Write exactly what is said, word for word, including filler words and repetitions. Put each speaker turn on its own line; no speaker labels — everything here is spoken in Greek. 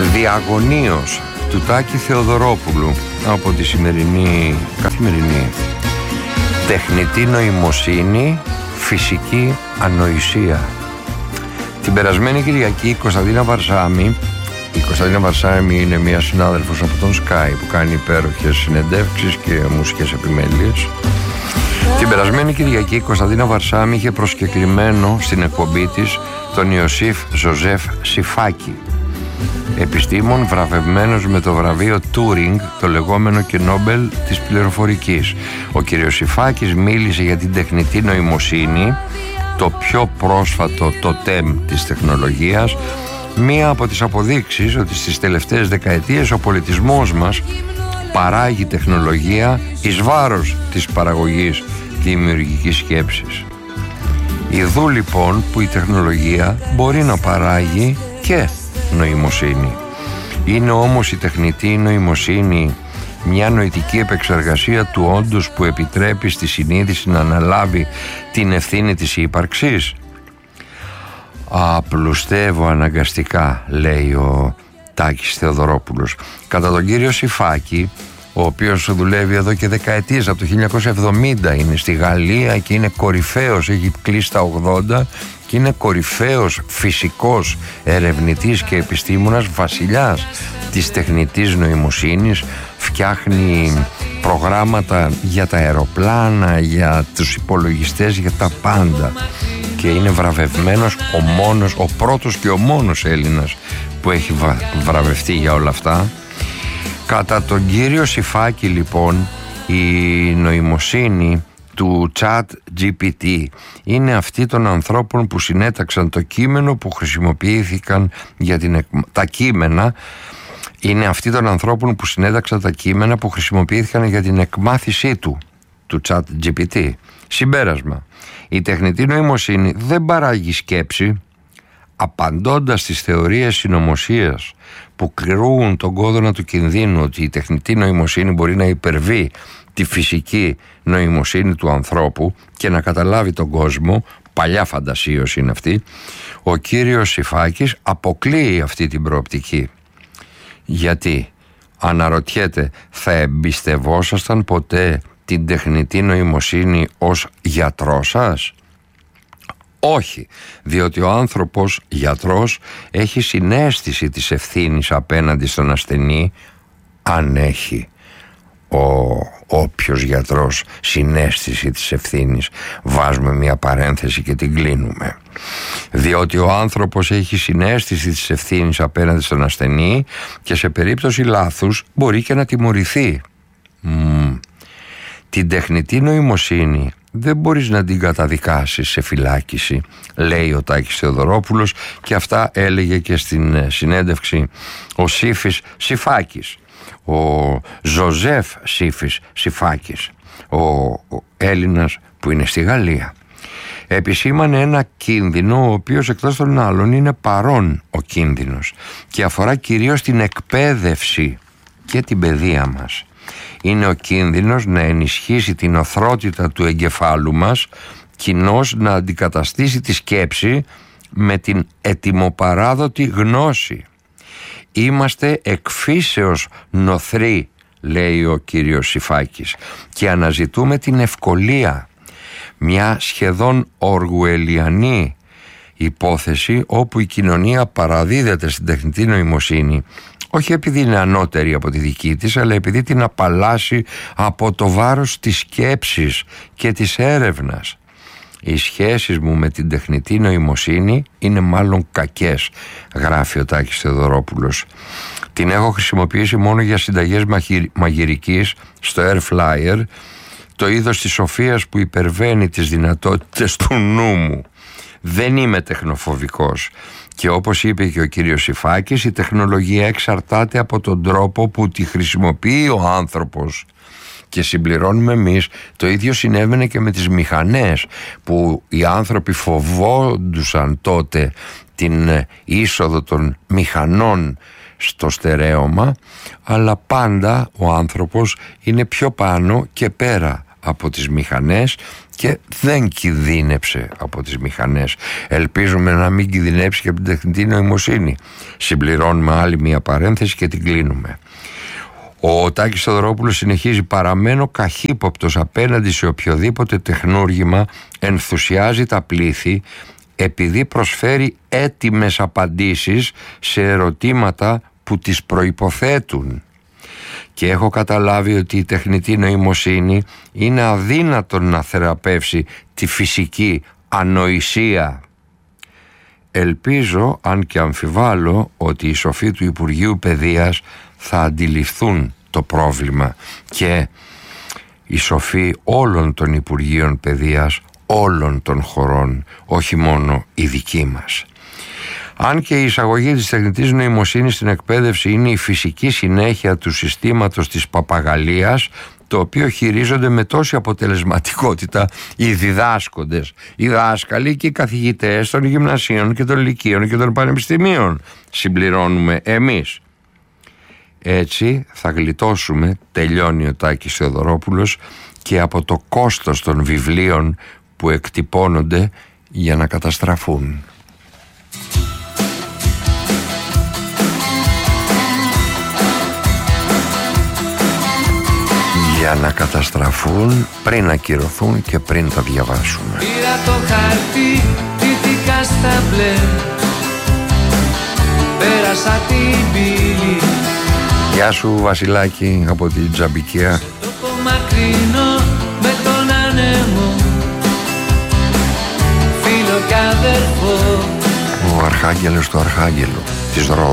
διαγωνίως του Τάκη Θεοδωρόπουλου από τη σημερινή καθημερινή. Τεχνητή νοημοσύνη, φυσική ανοησία. Την περασμένη Κυριακή η Κωνσταντίνα Βαρσάμι, η Κωνσταντίνα Βαρσάμι είναι μια συνάδελφος από τον Sky που κάνει υπέροχες συνεντεύξεις και μουσικές επιμέλειες. Την περασμένη Κυριακή η Κωνσταντίνα Βαρσάμι είχε προσκεκλημένο στην εκπομπή της τον Ιωσήφ Ζωζέφ Σιφάκη, επιστήμον βραβευμένος με το βραβείο Τούρινγκ, το λεγόμενο και Νόμπελ της πληροφορικής. Ο κ. Σιφάκης μίλησε για την τεχνητή νοημοσύνη, το πιο πρόσφατο τοτέμ της τεχνολογίας, μία από τις αποδείξεις ότι στις τελευταίες δεκαετίες ο πολιτισμός μας παράγει τεχνολογία εις βάρος της παραγωγής δημιουργικής σκέψης. Ιδού λοιπόν που η τεχνολογία μπορεί να παράγει και νοημοσύνη. Είναι όμως η τεχνητή νοημοσύνη μια νοητική επεξεργασία του όντως που επιτρέπει στη συνείδηση να αναλάβει την ευθύνη της ύπαρξης? Απλουστεύω αναγκαστικά, λέει ο Τάκης Θεοδωρόπουλος. Κατά τον κύριο Σιφάκη, ο οποίος δουλεύει εδώ και δεκαετίες, από το χίλια εννιακόσια εβδομήντα είναι στη Γαλλία και είναι κορυφαίος, έχει κλείσει τα ογδόντα και είναι κορυφαίος φυσικός ερευνητής και επιστήμονας, βασιλιάς της τεχνητής νοημοσύνης, φτιάχνει προγράμματα για τα αεροπλάνα, για τους υπολογιστές, για τα πάντα, και είναι βραβευμένος, ο μόνος, ο πρώτος και ο μόνος Έλληνας που έχει βα, βραβευτεί για όλα αυτά. Κατά τον κύριο Σιφάκη λοιπόν, η νοημοσύνη του Chat τζι πι τι είναι αυτή των ανθρώπων που συνέταξαν το κείμενο που χρησιμοποιήθηκαν για την εκ... τα κείμενα είναι αυτοί των ανθρώπων που συνέταξαν τα κείμενα που χρησιμοποιήθηκαν για την εκμάθησή του, του Chat τζι πι τι. Συμπέρασμα: η τεχνητή νοημοσύνη δεν παράγει σκέψη. Απαντώντας στις θεωρίες συνωμοσίας που κρούουν τον κόδωνα του κινδύνου ότι η τεχνητή νοημοσύνη μπορεί να υπερβεί τη φυσική νοημοσύνη του ανθρώπου και να καταλάβει τον κόσμο, παλιά φαντασίωση είναι αυτή, ο κύριος Σιφάκης αποκλείει αυτή την προοπτική. Γιατί, αναρωτιέται, θα εμπιστευόσασταν ποτέ την τεχνητή νοημοσύνη ως γιατρό σας? Όχι, διότι ο άνθρωπος γιατρός έχει συναίσθηση της ευθύνης απέναντι στον ασθενή, αν έχει ο όποιος γιατρός συναίσθηση της ευθύνης. Βάζουμε μια παρένθεση και την κλείνουμε. Διότι ο άνθρωπος έχει συναίσθηση της ευθύνης απέναντι στον ασθενή και σε περίπτωση λάθους μπορεί και να τιμωρηθεί. Mm. Την τεχνητή νοημοσύνη δεν μπορείς να την καταδικάσεις σε φυλάκιση, λέει ο Τάκης Θεοδωρόπουλος, και αυτά έλεγε και στην συνέντευξη ο Σύφης Σιφάκης, ο Ζωζέφ Σύφης Σιφάκης, ο, ο Έλληνας που είναι στη Γαλλία. Επισήμανε ένα κίνδυνο ο οποίος εκτός των άλλων είναι παρόν ο κίνδυνος και αφορά κυρίως την εκπαίδευση και την παιδεία μας. Είναι ο κίνδυνος να ενισχύσει την οθρότητα του εγκεφάλου μας, κοινώς να αντικαταστήσει τη σκέψη με την ετοιμοπαράδοτη γνώση. Είμαστε εκφύσεως νοθροί, λέει ο κύριος Σιφάκης, και αναζητούμε την ευκολία, μια σχεδόν οργουελιανή υπόθεση όπου η κοινωνία παραδίδεται στην τεχνητή νοημοσύνη, όχι επειδή είναι ανώτερη από τη δική της, αλλά επειδή την απαλλάσσει από το βάρος της σκέψης και της έρευνας. Οι σχέσεις μου με την τεχνητή νοημοσύνη είναι μάλλον κακές, γράφει ο Τάκης Θεοδωρόπουλος. Την έχω χρησιμοποιήσει μόνο για συνταγές μαγειρικής στο Air Flyer, το είδος της σοφίας που υπερβαίνει τις δυνατότητες του νου μου. Δεν είμαι τεχνοφοβικός. Και όπως είπε και ο κύριος Σιφάκης, η τεχνολογία εξαρτάται από τον τρόπο που τη χρησιμοποιεί ο άνθρωπος. Και συμπληρώνουμε εμείς, το ίδιο συνέβαινε και με τις μηχανές, που οι άνθρωποι φοβόντουσαν τότε την είσοδο των μηχανών στο στερέωμα, αλλά πάντα ο άνθρωπος είναι πιο πάνω και πέρα από τις μηχανές και δεν κινδύνεψε από τις μηχανές. Ελπίζουμε να μην κινδυνέψει και από την τεχνητή νοημοσύνη. Συμπληρώνουμε άλλη μία παρένθεση και την κλείνουμε. Ο Τάκης Θεοδωρόπουλος συνεχίζει: παραμένω καχύποπτος απέναντι σε οποιοδήποτε τεχνούργημα ενθουσιάζει τα πλήθη, επειδή προσφέρει έτοιμες απαντήσεις σε ερωτήματα που τις προϋποθέτουν. Και έχω καταλάβει ότι η τεχνητή νοημοσύνη είναι αδύνατον να θεραπεύσει τη φυσική ανοησία. Ελπίζω, αν και αμφιβάλλω, ότι οι σοφοί του Υπουργείου Παιδείας θα αντιληφθούν το πρόβλημα και οι σοφοί όλων των Υπουργείων Παιδείας, όλων των χωρών, όχι μόνο η δική μας. Αν και η εισαγωγή της τεχνητής νοημοσύνης στην εκπαίδευση είναι η φυσική συνέχεια του συστήματος της παπαγαλίας, το οποίο χειρίζονται με τόση αποτελεσματικότητα οι διδάσκοντες, οι δάσκαλοι και οι καθηγητές των γυμνασίων και των λυκείων και των πανεπιστημίων, συμπληρώνουμε εμείς. Έτσι θα γλιτώσουμε, τελειώνει ο Τάκης Θεοδωρόπουλος, και από το κόστος των βιβλίων που εκτυπώνονται για να καταστραφούν. Για να καταστραφούν πριν ακυρωθούν και πριν τα διαβάσουμε.
Πήρα το χαρτί, τύχηκα στα μπλε, πέρασα την πύλη.
Γεια σου Βασιλάκη από την Τζαμπικία.
Σε τόπο μακρινό με τον άνεμο, φίλο κι αδερφό.
Ο Αρχάγγελος του Αρχάγγελου της Ρόδου.